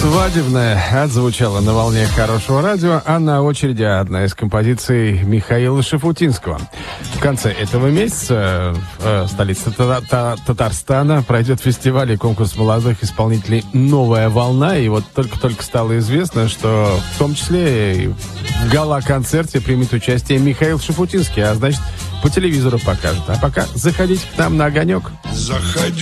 Свадебная отзвучала на волне хорошего радио, а на очереди одна из композиций Михаила Шафутинского. В конце этого месяца в столице Татарстана пройдет фестиваль и конкурс молодых исполнителей «Новая волна». И вот только-только стало известно, что в том числе и в гала-концерте примет участие Михаил Шафутинский, а значит, по телевизору покажут. А пока заходите к нам на огонек. Заходи.